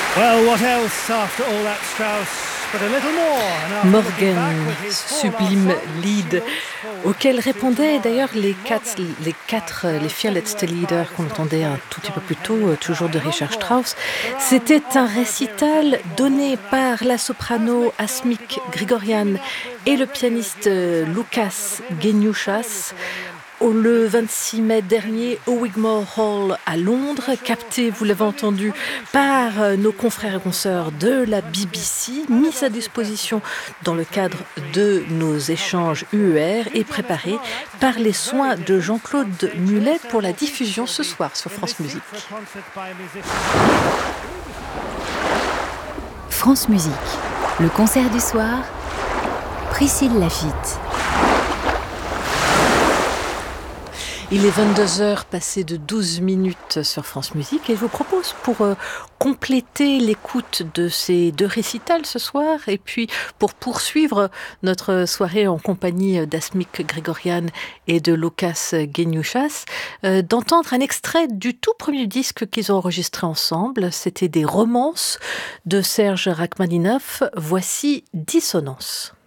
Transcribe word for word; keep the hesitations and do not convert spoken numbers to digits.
Well, what else after all that Strauss, but a little more. And after looking Morgan, back with his sublime four lead, looks forward auquel to répondaient tomorrow. d'ailleurs les quatre, Morgan les by quatre, les Strauss, Fearless seconded by leaders qu'on the entendait un Scottish tout petit peu John plus tôt, Henry euh, toujours de Mackay. And Richard encore, Strauss. there are C'était an un opera appearance in récital Blake Hall donné tonight. par la soprano Asmik Grigorian et le pianiste euh, Lucas Geniushas au le vingt-six mai dernier au Wigmore Hall à Londres, capté, vous l'avez entendu, par euh, nos confrères et consoeurs de la B B C, mis à disposition dans le cadre de nos échanges U E R et préparé par les soins de Jean-Claude Mulet pour la diffusion ce soir sur France Musique. France Musique, le concert du soir, Priscille Laffitte. Il est vingt-deux heures passées de douze minutes sur France Musique et je vous propose pour euh, compléter l'écoute de ces deux récitals ce soir et puis pour poursuivre notre soirée en compagnie d'Asmik Grigorian et de Lucas Geniushas, euh, d'entendre un extrait du tout premier disque qu'ils ont enregistré ensemble. C'était des romances de Serge Rachmaninoff. Voici Dissonance.